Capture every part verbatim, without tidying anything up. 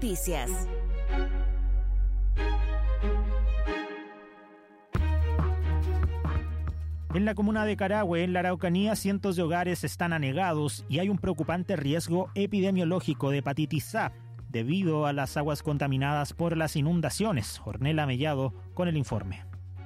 Noticias. En la comuna de Carahue, en la Araucanía, cientos de hogares están anegados y hay un preocupante riesgo epidemiológico de hepatitis A debido a las aguas contaminadas por las inundaciones. Ornella Mellado con el informe.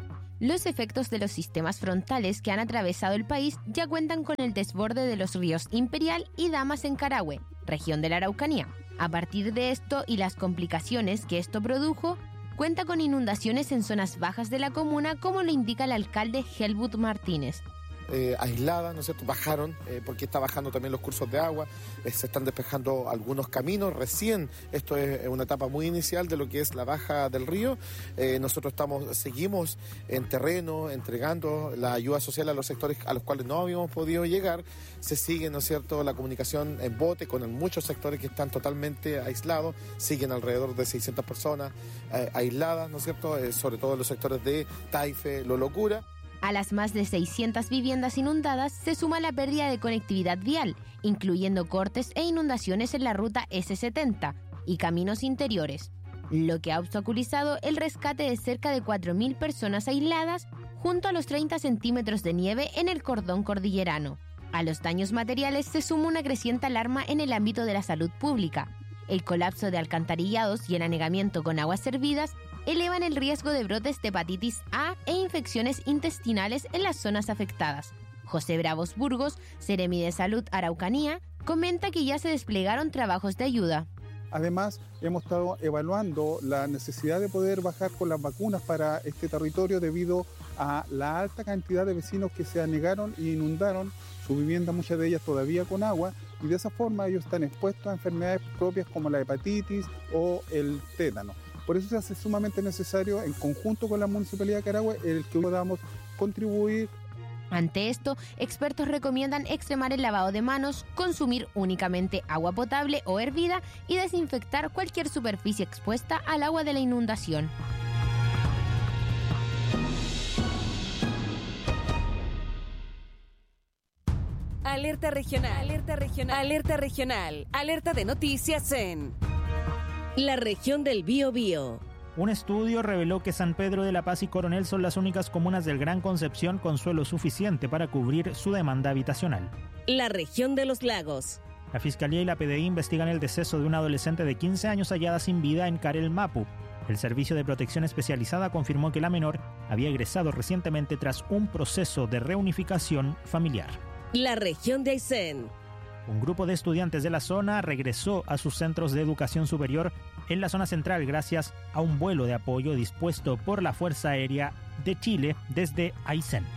Los efectos de los sistemas frontales que han atravesado el país ya cuentan con el desborde de los ríos Imperial y Damas en Carahue, región de la Araucanía. A partir de esto y las complicaciones que esto produjo, cuenta con inundaciones en zonas bajas de la comuna, como lo indica el alcalde Helmut Martínez. Eh, aisladas, ¿no es cierto? Bajaron eh, porque está bajando también los cursos de agua, eh, se están despejando algunos caminos, recién esto es una etapa muy inicial de lo que es la baja del río. Eh, nosotros estamos, seguimos en terreno, entregando la ayuda social a los sectores a los cuales no habíamos podido llegar, se sigue, ¿no es cierto?, la comunicación en bote con muchos sectores que están totalmente aislados, siguen alrededor de seiscientas personas eh, aisladas, ¿no es cierto?, eh, sobre todo en los sectores de Taife, Lo Locura. A las más de seiscientas viviendas inundadas se suma la pérdida de conectividad vial, incluyendo cortes e inundaciones en la ruta ese setenta y caminos interiores, lo que ha obstaculizado el rescate de cerca de cuatro mil personas aisladas, junto a los treinta centímetros de nieve en el cordón cordillerano. A los daños materiales se suma una creciente alarma en el ámbito de la salud pública. El colapso de alcantarillados y el anegamiento con aguas servidas elevan el riesgo de brotes de hepatitis A e infecciones intestinales en las zonas afectadas. José Bravos Burgos, Seremi de Salud Araucanía, comenta que ya se desplegaron trabajos de ayuda. Además, hemos estado evaluando la necesidad de poder bajar con las vacunas para este territorio debido a la alta cantidad de vecinos que se anegaron e inundaron su vivienda, muchas de ellas todavía con agua, y de esa forma ellos están expuestos a enfermedades propias como la hepatitis o el tétano. Por eso se hace sumamente necesario, en conjunto con la Municipalidad de Carahue, el que podamos contribuir. Ante esto, expertos recomiendan extremar el lavado de manos, consumir únicamente agua potable o hervida y desinfectar cualquier superficie expuesta al agua de la inundación. Alerta regional, alerta regional, alerta regional, alerta de noticias en la región del Biobío. Un estudio reveló que San Pedro de la Paz y Coronel son las únicas comunas del Gran Concepción con suelo suficiente para cubrir su demanda habitacional. La región de los lagos. La Fiscalía y la P D I investigan el deceso de una adolescente de quince años hallada sin vida en Carel Mapu. El Servicio de Protección Especializada confirmó que la menor había egresado recientemente tras un proceso de reunificación familiar. La región de Aysén. Un grupo de estudiantes de la zona regresó a sus centros de educación superior en la zona central gracias a un vuelo de apoyo dispuesto por la Fuerza Aérea de Chile desde Aysén.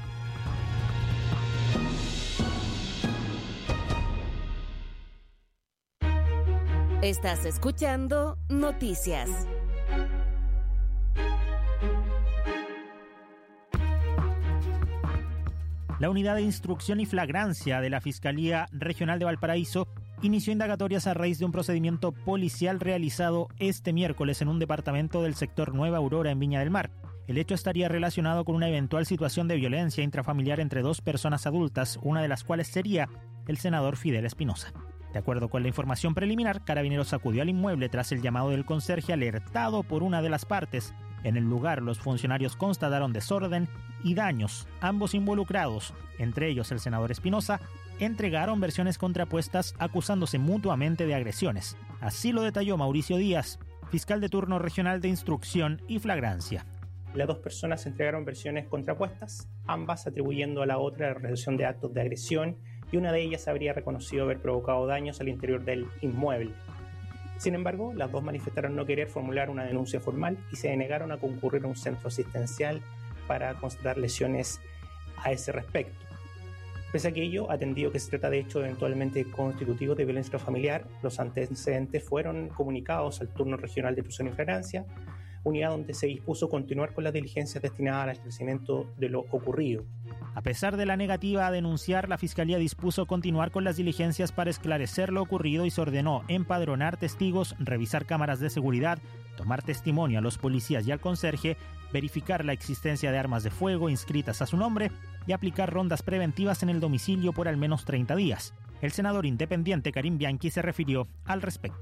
Estás escuchando Noticias. La Unidad de Instrucción y Flagrancia de la Fiscalía Regional de Valparaíso inició indagatorias a raíz de un procedimiento policial realizado este miércoles en un departamento del sector Nueva Aurora en Viña del Mar. El hecho estaría relacionado con una eventual situación de violencia intrafamiliar entre dos personas adultas, una de las cuales sería el senador Fidel Espinosa. De acuerdo con la información preliminar, Carabineros acudió al inmueble tras el llamado del conserje alertado por una de las partes. En el lugar, los funcionarios constataron desorden y daños. Ambos involucrados, entre ellos el senador Espinosa, entregaron versiones contrapuestas acusándose mutuamente de agresiones. Así lo detalló Mauricio Díaz, fiscal de turno regional de instrucción y flagrancia. Las dos personas entregaron versiones contrapuestas, ambas atribuyendo a la otra la realización de actos de agresión, y una de ellas habría reconocido haber provocado daños al interior del inmueble. Sin embargo, las dos manifestaron no querer formular una denuncia formal y se negaron a concurrir a un centro asistencial para constatar lesiones a ese respecto. Pese a que ello, atendido que se trata de hechos eventualmente constitutivos de violencia familiar, los antecedentes fueron comunicados al turno regional de prisión y flagrancia, unidad donde se dispuso continuar con las diligencias destinadas al esclarecimiento de lo ocurrido. A pesar de la negativa a denunciar, la Fiscalía dispuso continuar con las diligencias para esclarecer lo ocurrido y se ordenó empadronar testigos, revisar cámaras de seguridad, tomar testimonio a los policías y al conserje, verificar la existencia de armas de fuego inscritas a su nombre y aplicar rondas preventivas en el domicilio por al menos treinta días. El senador independiente Karim Bianchi se refirió al respecto.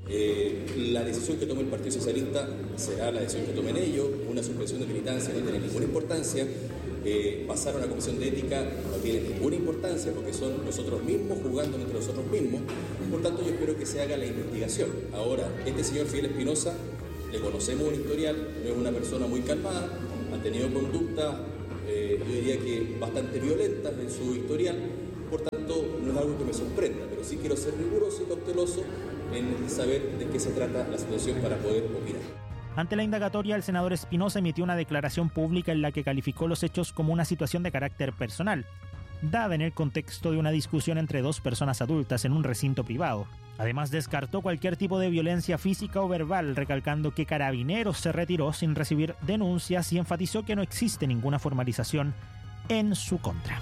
Eh, la decisión que tome el Partido Socialista será la decisión que tomen ellos. Una suspensión de militancia no tiene ninguna importancia. Eh, pasar a una comisión de ética no tiene ninguna importancia porque son nosotros mismos jugando entre nosotros mismos. Por tanto, yo espero que se haga la investigación. Ahora, este señor Fidel Espinosa, le conocemos un historial, no es una persona muy calmada, ha tenido conductas, eh, yo diría que bastante violentas en su historial. Por tanto, no es algo que me sorprenda, pero sí quiero ser riguroso y cauteloso en saber de qué se trata la situación para poder opinar. Ante la indagatoria, el senador Espinosa emitió una declaración pública en la que calificó los hechos como una situación de carácter personal, dada en el contexto de una discusión entre dos personas adultas en un recinto privado. Además, descartó cualquier tipo de violencia física o verbal, recalcando que Carabineros se retiró sin recibir denuncias y enfatizó que no existe ninguna formalización en su contra.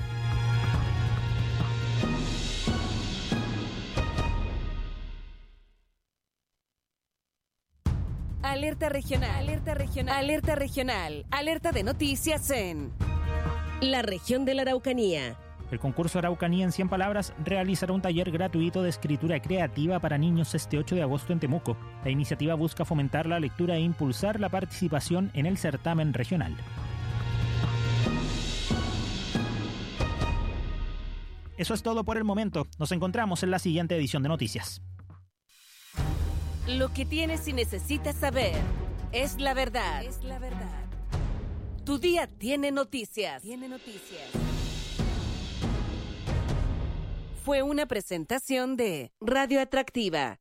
Alerta regional, alerta regional, alerta regional, alerta de noticias en la región de la Araucanía. El concurso Araucanía en cien palabras realizará un taller gratuito de escritura creativa para niños este ocho de agosto en Temuco. La iniciativa busca fomentar la lectura e impulsar la participación en el certamen regional. Eso es todo por el momento. Nos encontramos en la siguiente edición de Noticias. Lo que tienes y necesitas saber es la verdad. Es la verdad. Tu día tiene noticias. Tiene noticias. Fue una presentación de Radio Atractiva.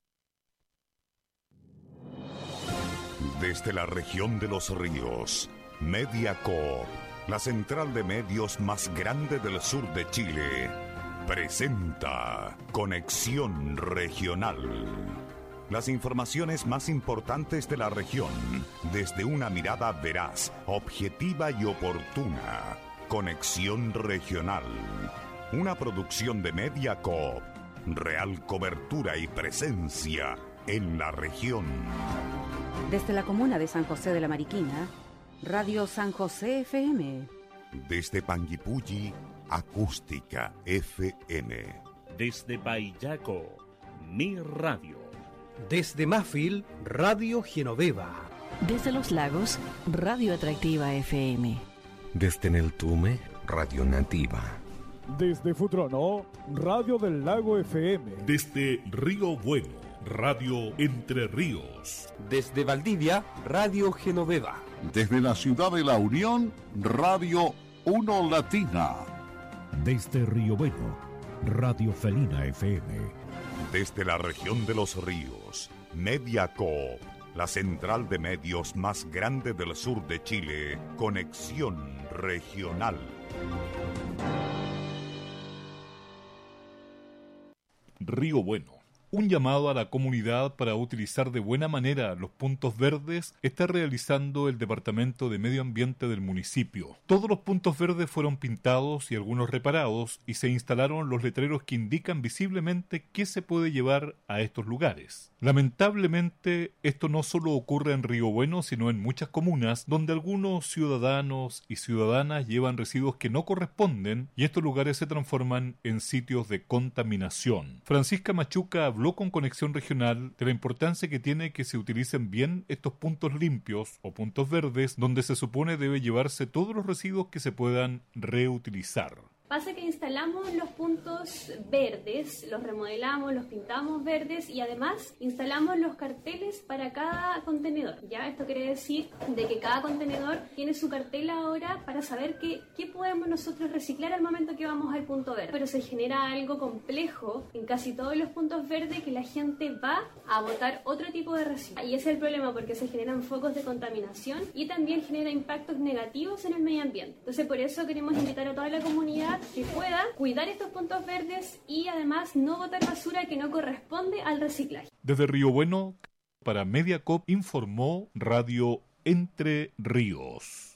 Desde la región de los ríos, Mediacoop, la central de medios más grande del sur de Chile, presenta Conexión Regional. Las informaciones más importantes de la región, desde una mirada veraz, objetiva y oportuna. Conexión Regional. Una producción de Mediacoop. Real cobertura y presencia en la región. Desde la comuna de San José de la Mariquina, Radio San José F M. Desde Panguipulli, Acústica F M. Desde Payaco, Mi Radio. Desde Mafil, Radio Genoveva. Desde Los Lagos, Radio Atractiva F M. Desde Neltume, Radio Nativa. Desde Futrono, Radio del Lago F M. Desde Río Bueno, Radio Entre Ríos. Desde Valdivia, Radio Genoveva. Desde la ciudad de La Unión, Radio Uno Latina. Desde Río Bueno, Radio Felina F M. Desde la región de los ríos, Mediacoop, la central de medios más grande del sur de Chile, Conexión Regional. Río Bueno. Un llamado a la comunidad para utilizar de buena manera los puntos verdes está realizando el Departamento de Medio Ambiente del municipio. Todos los puntos verdes fueron pintados y algunos reparados y se instalaron los letreros que indican visiblemente qué se puede llevar a estos lugares. Lamentablemente, esto no solo ocurre en Río Bueno, sino en muchas comunas donde algunos ciudadanos y ciudadanas llevan residuos que no corresponden y estos lugares se transforman en sitios de contaminación. Francisca Machuca habló con Conexión Regional de la importancia que tiene que se utilicen bien estos puntos limpios o puntos verdes donde se supone debe llevarse todos los residuos que se puedan reutilizar. Pasa que instalamos los puntos verdes, los remodelamos, los pintamos verdes y además instalamos los carteles para cada contenedor. Ya esto quiere decir de que cada contenedor tiene su cartel ahora para saber qué, qué podemos nosotros reciclar al momento que vamos al punto verde. Pero se genera algo complejo en casi todos los puntos verdes que la gente va a botar otro tipo de residuos. Y ese es el problema porque se generan focos de contaminación y también genera impactos negativos en el medio ambiente. Entonces por eso queremos invitar a toda la comunidad que pueda cuidar estos puntos verdes y además no botar basura que no corresponde al reciclaje. Desde Río Bueno, para Mediacoop, informó Radio Entre Ríos.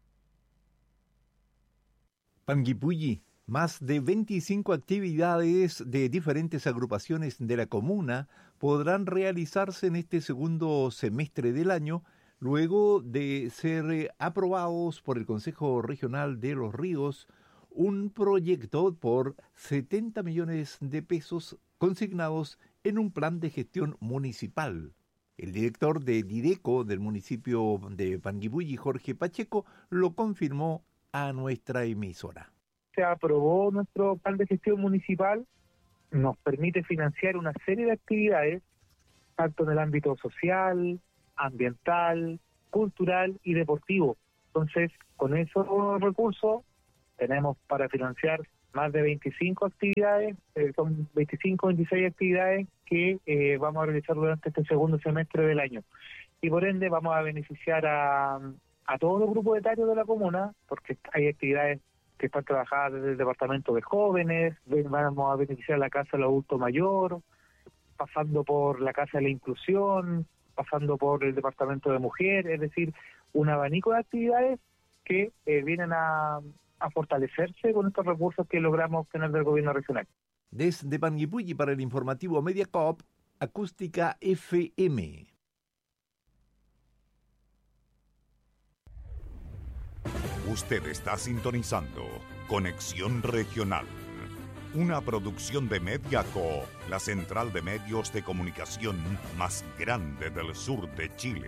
Panguipulli, más de veinticinco actividades de diferentes agrupaciones de la comuna podrán realizarse en este segundo semestre del año, luego de ser aprobados por el Consejo Regional de los Ríos un proyecto por setenta millones de pesos consignados en un plan de gestión municipal. El director de Dideco del municipio de Panguipulli, Jorge Pacheco, lo confirmó a nuestra emisora. Se aprobó nuestro plan de gestión municipal, nos permite financiar una serie de actividades, tanto en el ámbito social, ambiental, cultural y deportivo. Entonces, con esos recursos tenemos para financiar más de veinticinco actividades, eh, son veinticinco, veintiséis actividades que eh, vamos a realizar durante este segundo semestre del año. Y por ende vamos a beneficiar a, a todos los grupos etarios de la comuna, porque hay actividades que están trabajadas desde el departamento de jóvenes, vamos a beneficiar a la Casa del Adulto Mayor, pasando por la Casa de la Inclusión, pasando por el departamento de mujer, es decir, un abanico de actividades que eh, vienen a, a fortalecerse con estos recursos que logramos obtener del gobierno regional. Desde Panguipulli para el informativo Mediacorp, Acústica F M. Usted está sintonizando Conexión Regional, una producción de Mediacorp, la central de medios de comunicación más grande del sur de Chile.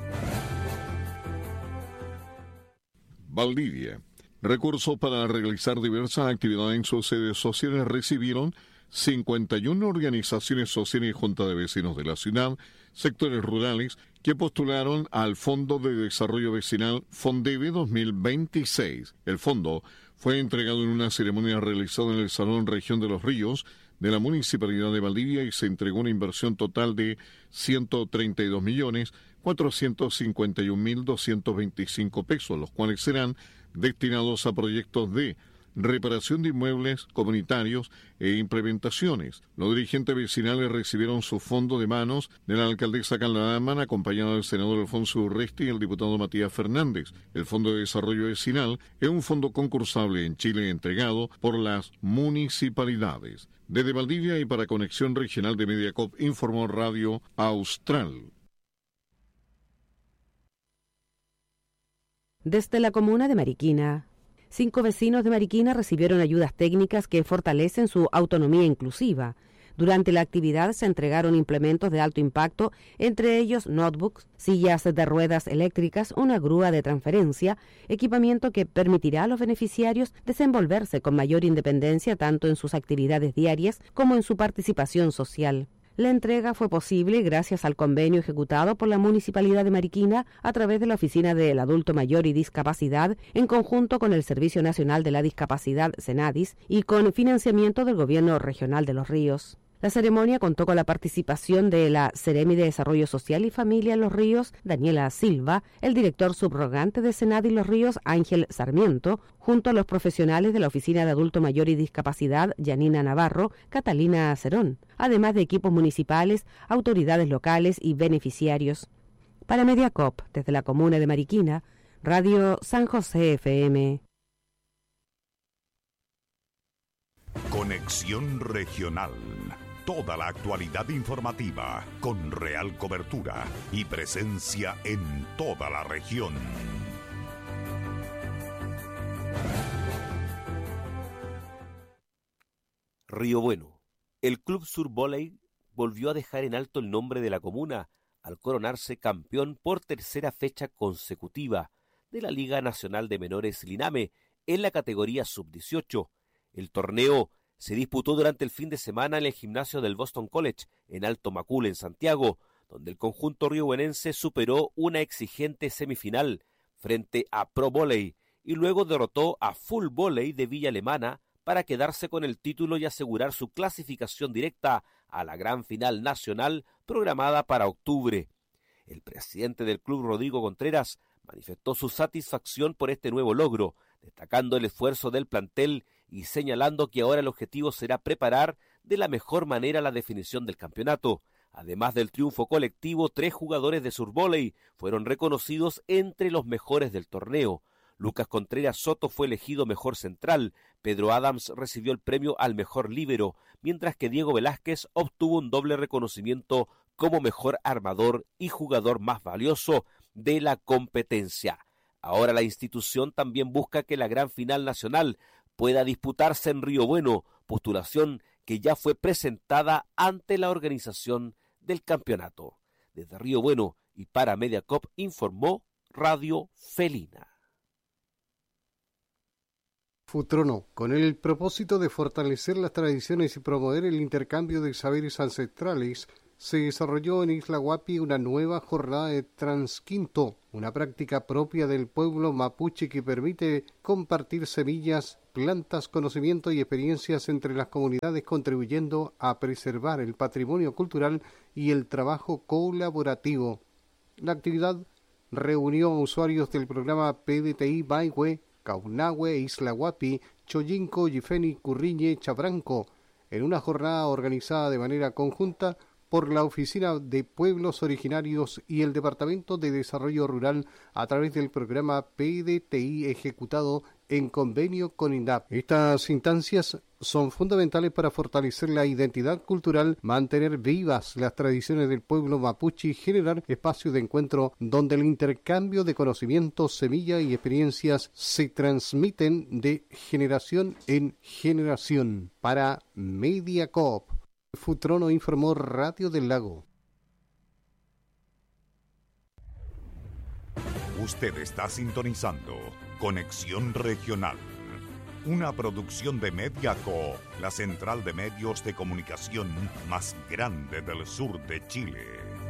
Valdivia. Recursos para realizar diversas actividades en sus sedes sociales recibieron cincuenta y una organizaciones sociales y junta de vecinos de la ciudad, sectores rurales, que postularon al Fondo de Desarrollo Vecinal FONDEVE dos mil veintiséis. El fondo fue entregado en una ceremonia realizada en el Salón Región de los Ríos de la Municipalidad de Valdivia y se entregó una inversión total de ciento treinta y dos millones cuatrocientos cincuenta y un mil doscientos veinticinco pesos, los cuales serán destinados a proyectos de reparación de inmuebles comunitarios e implementaciones. Los dirigentes vecinales recibieron su fondo de manos de la alcaldesa Carla Daman, acompañada del senador Alfonso Urresti y el diputado Matías Fernández. El Fondo de Desarrollo Vecinal es un fondo concursable en Chile entregado por las municipalidades. Desde Valdivia y para Conexión Regional de Mediacorp, informó Radio Austral. Desde la comuna de Mariquina, cinco vecinos de Mariquina recibieron ayudas técnicas que fortalecen su autonomía inclusiva. Durante la actividad se entregaron implementos de alto impacto, entre ellos notebooks, sillas de ruedas eléctricas, una grúa de transferencia, equipamiento que permitirá a los beneficiarios desenvolverse con mayor independencia tanto en sus actividades diarias como en su participación social. La entrega fue posible gracias al convenio ejecutado por la Municipalidad de Mariquina a través de la Oficina del Adulto Mayor y Discapacidad, en conjunto con el Servicio Nacional de la Discapacidad, SENADIS, y con financiamiento del Gobierno Regional de Los Ríos. La ceremonia contó con la participación de la Seremi de Desarrollo Social y Familia Los Ríos, Daniela Silva, el director subrogante de SENADIS Los Ríos, Ángel Sarmiento, junto a los profesionales de la Oficina de Adulto Mayor y Discapacidad, Yanina Navarro, Catalina Acerón, además de equipos municipales, autoridades locales y beneficiarios. Para Mediacorp, desde la comuna de Mariquina, Radio San José F M. Conexión Regional. Toda la actualidad informativa con real cobertura y presencia en toda la región. Río Bueno. El Club Sur Volley volvió a dejar en alto el nombre de la comuna al coronarse campeón por tercera fecha consecutiva de la Liga Nacional de Menores Liname en la categoría sub dieciocho. El torneo se disputó durante el fin de semana en el gimnasio del Boston College, en Alto Macul, en Santiago, donde el conjunto riobuenense superó una exigente semifinal frente a Pro Volley y luego derrotó a Full Volley de Villa Alemana para quedarse con el título y asegurar su clasificación directa a la gran final nacional programada para octubre. El presidente del club, Rodrigo Contreras, manifestó su satisfacción por este nuevo logro, destacando el esfuerzo del plantel y señalando que ahora el objetivo será preparar de la mejor manera la definición del campeonato. Además del triunfo colectivo, tres jugadores de Survolley fueron reconocidos entre los mejores del torneo. Lucas Contreras Soto fue elegido mejor central, Pedro Adams recibió el premio al mejor líbero, mientras que Diego Velázquez obtuvo un doble reconocimiento como mejor armador y jugador más valioso de la competencia. Ahora la institución también busca que la gran final nacional pueda disputarse en Río Bueno, postulación que ya fue presentada ante la organización del campeonato. Desde Río Bueno y para Mediacop informó Radio Felina. Futrono, con el propósito de fortalecer las tradiciones y promover el intercambio de saberes ancestrales, se desarrolló en Isla Huapi una nueva jornada de transquinto, una práctica propia del pueblo mapuche que permite compartir semillas, plantas, conocimiento y experiencias entre las comunidades, contribuyendo a preservar el patrimonio cultural y el trabajo colaborativo. La actividad reunió a usuarios del programa P D T I Baihue, Caunahue, Isla Huapi, Choyinco, Yifeni, Curriñe, Chabranco, en una jornada organizada de manera conjunta por la Oficina de Pueblos Originarios y el Departamento de Desarrollo Rural a través del programa P D T I ejecutado en convenio con INDAP. Estas instancias son fundamentales para fortalecer la identidad cultural, mantener vivas las tradiciones del pueblo mapuche y generar espacios de encuentro donde el intercambio de conocimientos, semillas y experiencias se transmiten de generación en generación. Para Mediacorp, Futrono informó Radio del Lago. Usted está sintonizando Conexión Regional, una producción de Mediacorp, la central de medios de comunicación más grande del sur de Chile.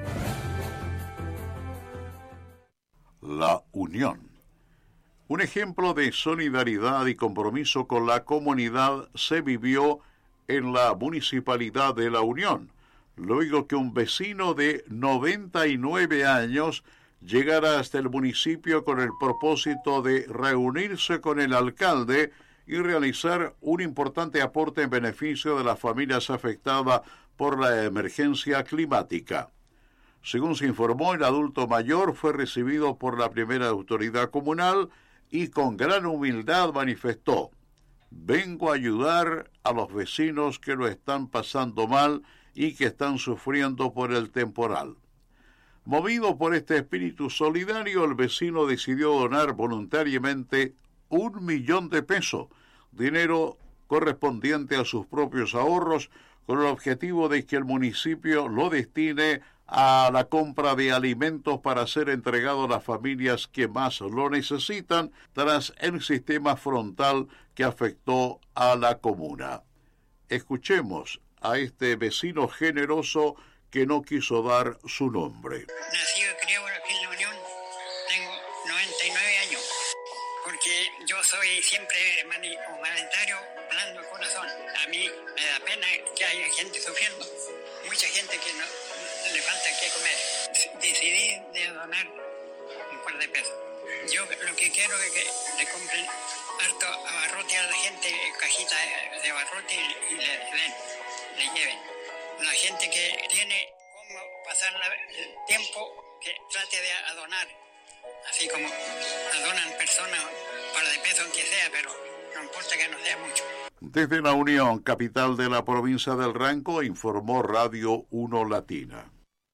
La Unión. Un ejemplo de solidaridad y compromiso con la comunidad se vivió en la Municipalidad de La Unión, luego que un vecino de noventa y nueve años llegara hasta el municipio con el propósito de reunirse con el alcalde y realizar un importante aporte en beneficio de las familias afectadas por la emergencia climática. Según se informó, el adulto mayor fue recibido por la primera autoridad comunal y con gran humildad manifestó: vengo a ayudar a los vecinos que lo están pasando mal y que están sufriendo por el temporal. Movido por este espíritu solidario, el vecino decidió donar voluntariamente un millón de pesos, dinero correspondiente a sus propios ahorros, con el objetivo de que el municipio lo destine a la compra de alimentos para ser entregado a las familias que más lo necesitan tras el sistema frontal que afectó a la comuna. Escuchemos a este vecino generoso que no quiso dar su nombre. Nacido y criado aquí en La Unión, tengo noventa y nueve años, porque yo soy siempre humanitario, blando de corazón. A mí me da pena que haya gente sufriendo, mucha gente que no le falta qué comer. Decidí de donar un par de pesos. Yo lo que quiero es que le compren harto abarrote a la gente, cajita de abarrote y le den, le lleven. La gente que tiene cómo pasar el tiempo, que trate de donar, así como donan personas un par de pesos aunque sea, pero no importa que no sea mucho. Desde La Unión, capital de la provincia del Ranco, informó Radio uno Latina.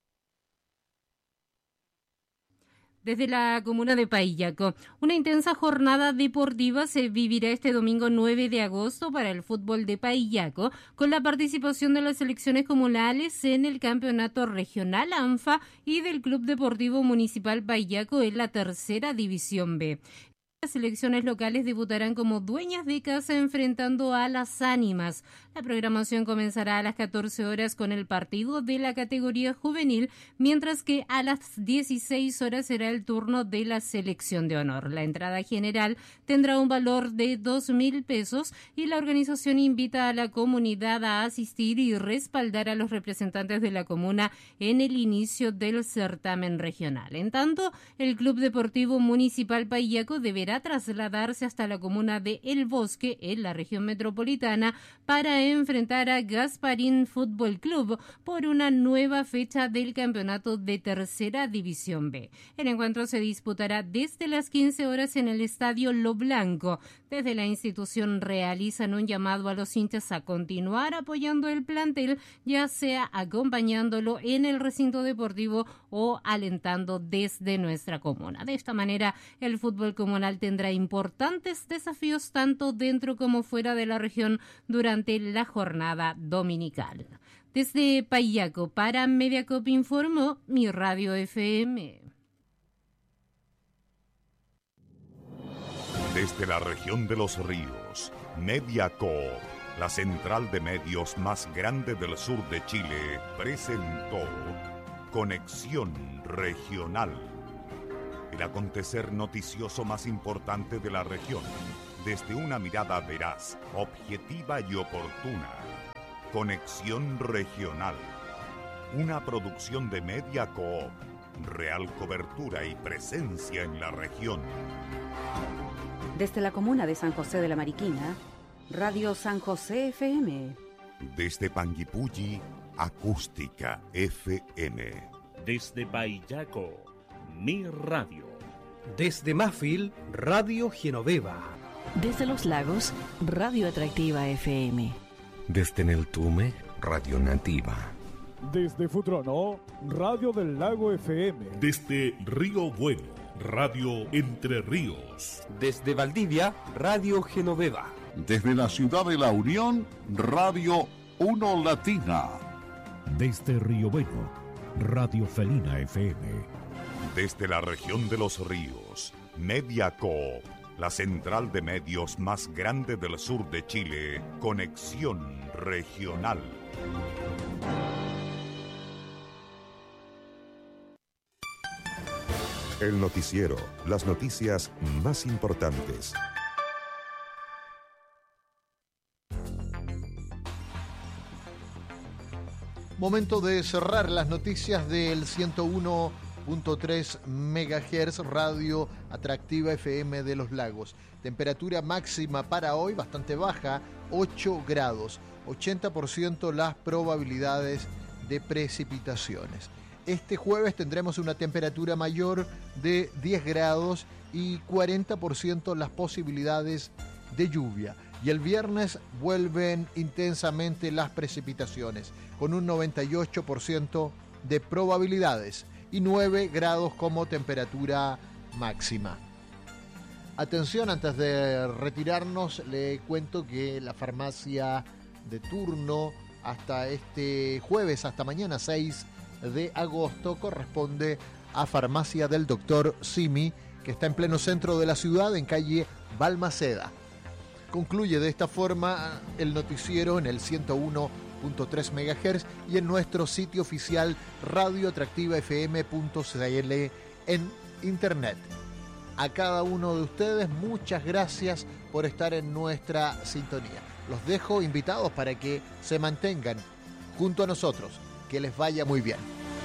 Desde la comuna de Paillaco, una intensa jornada deportiva se vivirá este domingo nueve de agosto para el fútbol de Paillaco, con la participación de las selecciones comunales en el campeonato regional ANFA y del Club Deportivo Municipal Paillaco en la tercera división B. Las selecciones locales debutarán como dueñas de casa enfrentando a las Ánimas. La programación comenzará a las catorce horas con el partido de la categoría juvenil, mientras que a las dieciséis horas será el turno de la selección de honor. La entrada general tendrá un valor de dos mil pesos y la organización invita a la comunidad a asistir y respaldar a los representantes de la comuna en el inicio del certamen regional. En tanto, el Club Deportivo Municipal Paillaco deberá trasladarse hasta la comuna de El Bosque, en la región metropolitana, para enfrentar a Gasparín Fútbol Club por una nueva fecha del campeonato de tercera división B. El encuentro se disputará desde las quince horas en el estadio Lo Blanco. Desde la institución realizan un llamado a los hinchas a continuar apoyando el plantel, ya sea acompañándolo en el recinto deportivo o alentando desde nuestra comuna. De esta manera, el fútbol comunal cual tendrá importantes desafíos tanto dentro como fuera de la región durante la jornada dominical. Desde Payaco para Mediacoop informó Mi Radio F M. Desde la región de los ríos, Mediacoop, la central de medios más grande del sur de Chile, presentó Conexión Regional, el acontecer noticioso más importante de la región, desde una mirada veraz, objetiva y oportuna. Conexión Regional, una producción de Mediacoop, real cobertura y presencia en la región. Desde la comuna de San José de la Mariquina, Radio San José F M. Desde Panguipulli, Acústica F M. Desde Payaco, Mi Radio. Desde Mafil, Radio Genoveva. Desde Los Lagos, Radio Atractiva F M. Desde Neltume, Radio Nativa. Desde Futrono, Radio del Lago F M. Desde Río Bueno, Radio Entre Ríos. Desde Valdivia, Radio Genoveva. Desde la ciudad de La Unión, Radio Uno Latina. Desde Río Bueno, Radio Felina F M. Desde la región de los ríos, Mediacoop, la central de medios más grande del sur de Chile, Conexión Regional. El noticiero, las noticias más importantes. Momento de cerrar las noticias del ciento uno punto tres megahertz, Radio Atractiva F M de Los Lagos. Temperatura máxima para hoy bastante baja, ocho grados, ochenta por ciento las probabilidades de precipitaciones. Este jueves tendremos una temperatura mayor de diez grados y cuarenta por ciento las posibilidades de lluvia. Y el viernes vuelven intensamente las precipitaciones, con un noventa y ocho por ciento de probabilidades y nueve grados como temperatura máxima. Atención, antes de retirarnos, le cuento que la farmacia de turno hasta este jueves, hasta mañana seis de agosto, corresponde a Farmacia del Doctor Simi, que está en pleno centro de la ciudad, en calle Balmaceda. Concluye de esta forma el noticiero en el ciento uno punto tres megahertz y en nuestro sitio oficial radio atractiva f m punto c l en internet. A cada uno de ustedes, muchas gracias por estar en nuestra sintonía. Los dejo invitados para que se mantengan junto a nosotros. Que les vaya muy bien.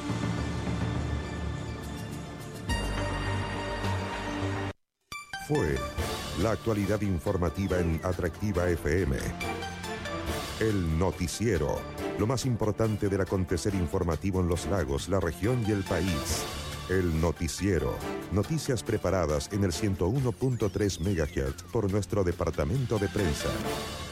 Fue la actualidad informativa en Atractiva F M. El noticiero, lo más importante del acontecer informativo en Los Lagos, la región y el país. El noticiero, noticias preparadas en el ciento uno punto tres megahertz por nuestro departamento de prensa.